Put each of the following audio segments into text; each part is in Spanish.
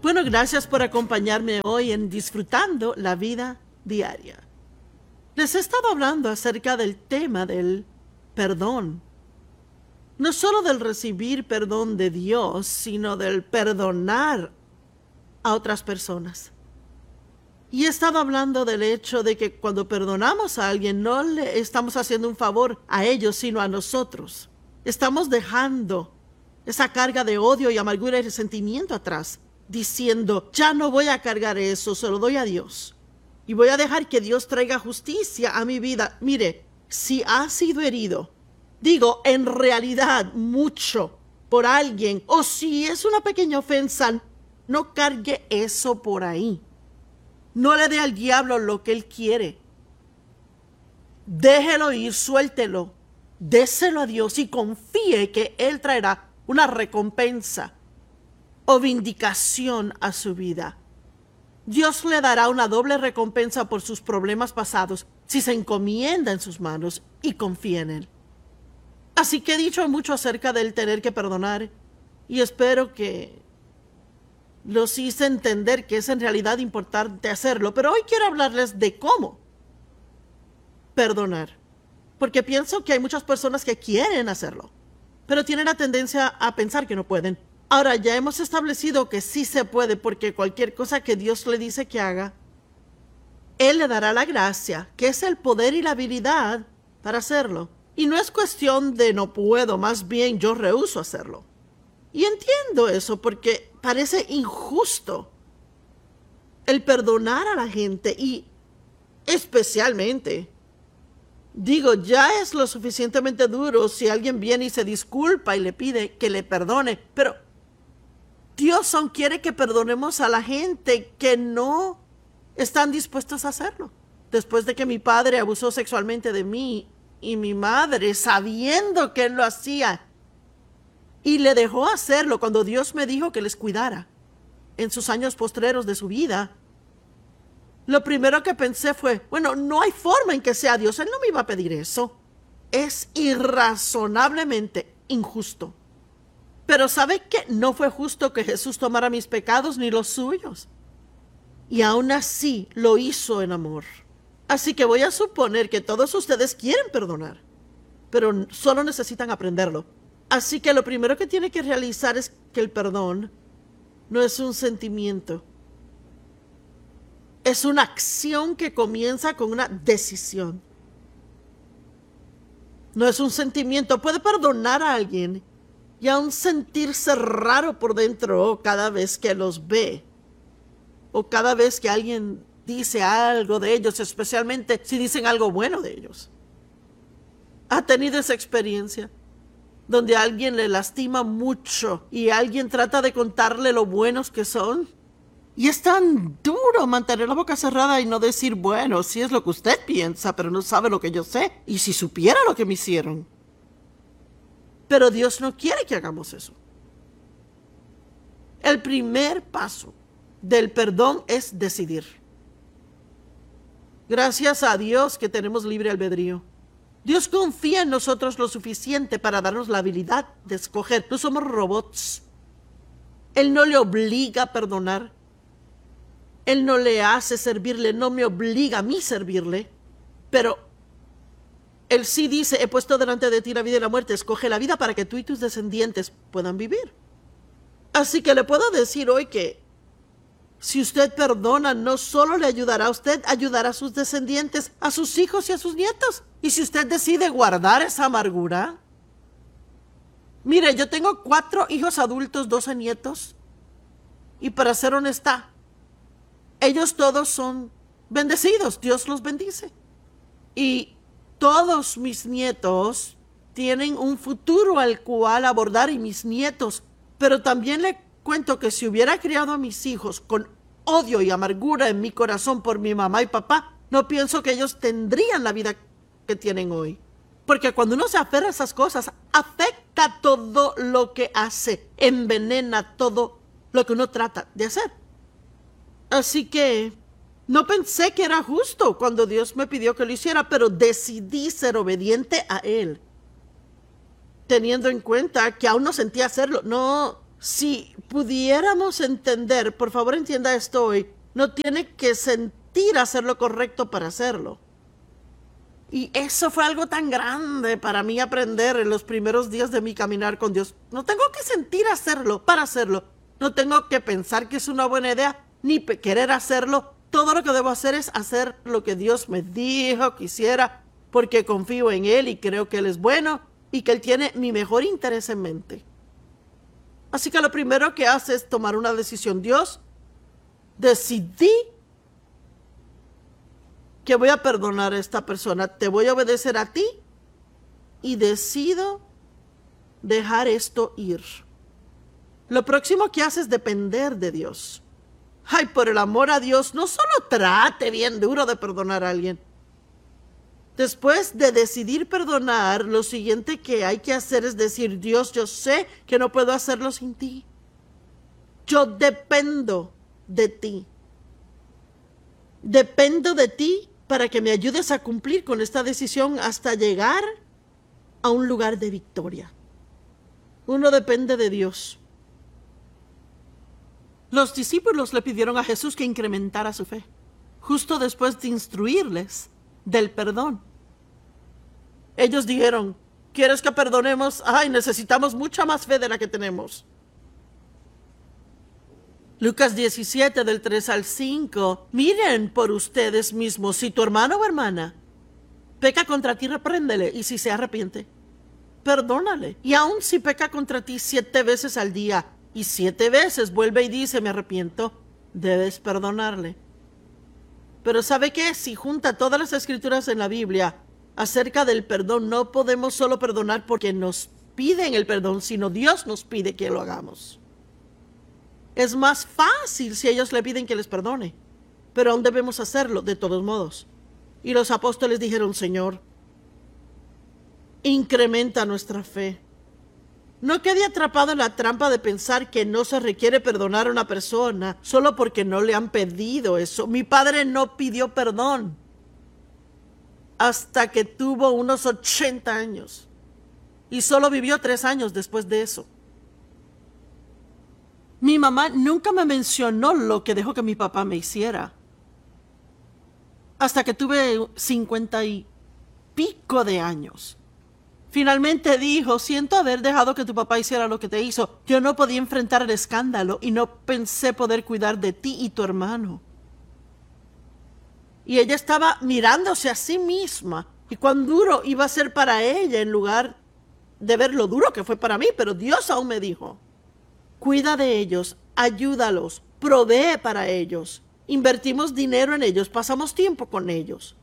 Bueno, gracias por acompañarme hoy en Disfrutando la Vida Diaria. Les he estado hablando acerca del tema del perdón. No solo del recibir perdón de Dios, sino del perdonar a otras personas. Y he estado hablando del hecho de que cuando perdonamos a alguien no le estamos haciendo un favor a ellos, sino a nosotros. Estamos dejando esa carga de odio y amargura y resentimiento atrás, diciendo, ya no voy a cargar eso, se lo doy a Dios. Y voy a dejar que Dios traiga justicia a mi vida. Mire, si ha sido herido, digo, en realidad mucho por alguien, o si es una pequeña ofensa, no cargue eso por ahí. No le dé al diablo lo que él quiere. Déjelo ir, suéltelo, déselo a Dios y confíe que Él traerá una recompensa o vindicación a su vida. Dios le dará una doble recompensa por sus problemas pasados si se encomienda en sus manos y confía en Él. Así que he dicho mucho acerca del tener que perdonar y espero que los hice entender que es en realidad importante hacerlo, pero hoy quiero hablarles de cómo perdonar, porque pienso que hay muchas personas que quieren hacerlo, pero tienen la tendencia a pensar que no pueden. Ahora, ya hemos establecido que sí se puede, porque cualquier cosa que Dios le dice que haga, Él le dará la gracia, que es el poder y la habilidad para hacerlo. Y no es cuestión de no puedo, más bien yo rehúso hacerlo. Y entiendo eso porque parece injusto el perdonar a la gente y especialmente, digo, ya es lo suficientemente duro si alguien viene y se disculpa y le pide que le perdone, pero Dios aún quiere que perdonemos a la gente que no están dispuestos a hacerlo. Después de que mi padre abusó sexualmente de mí y mi madre, sabiendo que él lo hacía, y le dejó hacerlo cuando Dios me dijo que les cuidara en sus años postreros de su vida, lo primero que pensé fue, bueno, no hay forma en que sea Dios, Él no me iba a pedir eso. Es irrazonablemente injusto. Pero ¿sabe qué? No fue justo que Jesús tomara mis pecados ni los suyos. Y aún así lo hizo en amor. Así que voy a suponer que todos ustedes quieren perdonar, pero solo necesitan aprenderlo. Así que lo primero que tiene que realizar es que el perdón no es un sentimiento. Es una acción que comienza con una decisión. No es un sentimiento. Puede perdonar a alguien y aún sentirse raro por dentro cada vez que los ve. O cada vez que alguien dice algo de ellos, especialmente si dicen algo bueno de ellos. ¿Ha tenido esa experiencia? Donde alguien le lastima mucho y alguien trata de contarle lo buenos que son. Y es tan duro mantener la boca cerrada y no decir, bueno, sí es lo que usted piensa, pero no sabe lo que yo sé. Y si supiera lo que me hicieron. Pero Dios no quiere que hagamos eso. El primer paso del perdón es decidir. Gracias a Dios que tenemos libre albedrío. Dios confía en nosotros lo suficiente para darnos la habilidad de escoger. No somos robots. Él no le obliga a perdonar. Él no le hace servirle, no me obliga a mí servirle. Pero Él sí dice, he puesto delante de ti la vida y la muerte. Escoge la vida para que tú y tus descendientes puedan vivir. Así que le puedo decir hoy que si usted perdona, no solo le ayudará a usted, ayudará a sus descendientes, a sus hijos y a sus nietos. Y si usted decide guardar esa amargura, mire, yo tengo 4 hijos adultos, 12 nietos, y para ser honesta, ellos todos son bendecidos, Dios los bendice. Y todos mis nietos tienen un futuro al cual abordar y mis nietos, pero también le cuento que si hubiera criado a mis hijos con odio y amargura en mi corazón por mi mamá y papá, no pienso que ellos tendrían la vida que tienen hoy. Porque cuando uno se aferra a esas cosas, afecta todo lo que hace, envenena todo lo que uno trata de hacer. Así que no pensé que era justo cuando Dios me pidió que lo hiciera, pero decidí ser obediente a Él, teniendo en cuenta que aún no sentía hacerlo. No Si pudiéramos entender, por favor entienda esto hoy, no tiene que sentir hacer lo correcto para hacerlo. Y eso fue algo tan grande para mí aprender en los primeros días de mi caminar con Dios. No tengo que sentir hacerlo para hacerlo. No tengo que pensar que es una buena idea, ni querer hacerlo. Todo lo que debo hacer es hacer lo que Dios me dijo que hiciera, porque confío en Él y creo que Él es bueno y que Él tiene mi mejor interés en mente. Así que lo primero que hace es tomar una decisión. Dios, decidí que voy a perdonar a esta persona, te voy a obedecer a ti y decido dejar esto ir. Lo próximo que hace es depender de Dios. Ay, por el amor a Dios, no solo trate bien duro de perdonar a alguien. Después de decidir perdonar, lo siguiente que hay que hacer es decir, Dios, yo sé que no puedo hacerlo sin ti. Yo dependo de ti. Dependo de ti para que me ayudes a cumplir con esta decisión hasta llegar a un lugar de victoria. Uno depende de Dios. Los discípulos le pidieron a Jesús que incrementara su fe, justo después de instruirles del perdón. Ellos dijeron, ¿quieres que perdonemos? Ay, necesitamos mucha más fe de la que tenemos. Lucas 17, del 3 al 5. Miren por ustedes mismos, si tu hermano o hermana peca contra ti, repréndele, y si se arrepiente, perdónale. Y aun si peca contra ti 7 veces al día, y 7 veces vuelve y dice, me arrepiento, debes perdonarle. Pero ¿sabe qué? Si junta todas las escrituras en la Biblia acerca del perdón, no podemos solo perdonar porque nos piden el perdón, sino Dios nos pide que lo hagamos. Es más fácil si ellos le piden que les perdone, pero aún debemos hacerlo de todos modos. Y los apóstoles dijeron, Señor, incrementa nuestra fe. No quede atrapado en la trampa de pensar que no se requiere perdonar a una persona solo porque no le han pedido eso. Mi padre no pidió perdón hasta que tuvo unos 80 años y solo vivió 3 años después de eso. Mi mamá nunca me mencionó lo que dejó que mi papá me hiciera hasta que tuve 50 y pico de años. Finalmente dijo, siento haber dejado que tu papá hiciera lo que te hizo. Yo no podía enfrentar el escándalo y no pensé poder cuidar de ti y tu hermano. Y ella estaba mirándose a sí misma y cuán duro iba a ser para ella en lugar de ver lo duro que fue para mí. Pero Dios aún me dijo, cuida de ellos, ayúdalos, provee para ellos, invertimos dinero en ellos, pasamos tiempo con ellos.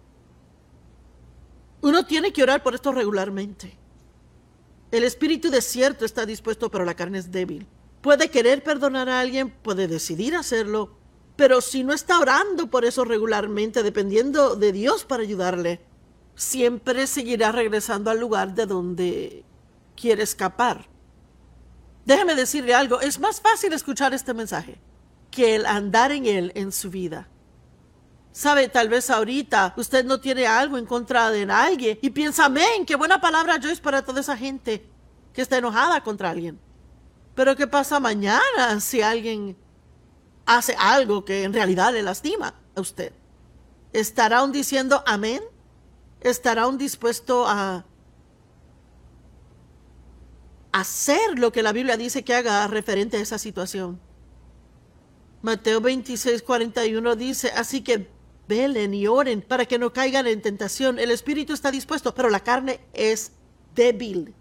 Uno tiene que orar por esto regularmente. El espíritu de cierto está dispuesto, pero la carne es débil. Puede querer perdonar a alguien, puede decidir hacerlo, pero si no está orando por eso regularmente, dependiendo de Dios para ayudarle, siempre seguirá regresando al lugar de donde quiere escapar. Déjeme decirle algo, es más fácil escuchar este mensaje que el andar en él en su vida. Sabe, tal vez ahorita usted no tiene algo en contra de alguien y piensa, amén, qué buena palabra Joyce para toda esa gente que está enojada contra alguien. Pero ¿qué pasa mañana si alguien hace algo que en realidad le lastima a usted? ¿Estará aún diciendo amén? ¿Estará aún dispuesto a hacer lo que la Biblia dice que haga referente a esa situación? Mateo 26:41 dice, así que velen y oren para que no caigan en tentación. El espíritu está dispuesto, pero la carne es débil.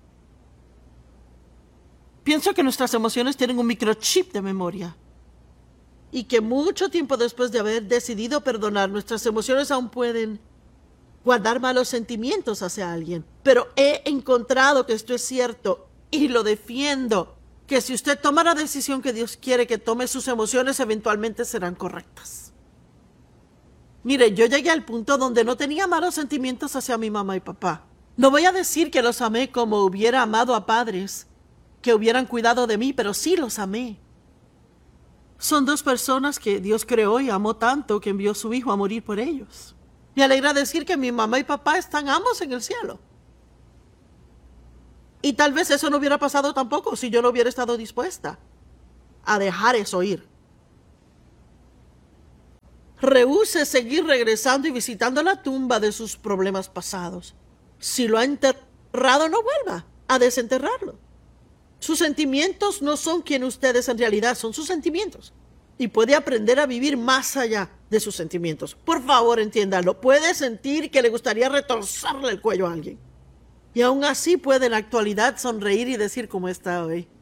Pienso que nuestras emociones tienen un microchip de memoria y que mucho tiempo después de haber decidido perdonar, nuestras emociones aún pueden guardar malos sentimientos hacia alguien. Pero he encontrado que esto es cierto y lo defiendo, que si usted toma la decisión que Dios quiere que tome, sus emociones eventualmente serán correctas. Mire, yo llegué al punto donde no tenía malos sentimientos hacia mi mamá y papá. No voy a decir que los amé como hubiera amado a padres que hubieran cuidado de mí, pero sí los amé. Son 2 personas que Dios creó y amó tanto que envió a su hijo a morir por ellos. Me alegra decir que mi mamá y papá están ambos en el cielo. Y tal vez eso no hubiera pasado tampoco si yo no hubiera estado dispuesta a dejar eso ir. Rehúse seguir regresando y visitando la tumba de sus problemas pasados. Si lo ha enterrado, no vuelva a desenterrarlo. Sus sentimientos no son quien ustedes en realidad, son sus sentimientos. Y puede aprender a vivir más allá de sus sentimientos. Por favor, entiéndalo. Puede sentir que le gustaría retorcerle el cuello a alguien. Y aún así puede en la actualidad sonreír y decir cómo está hoy.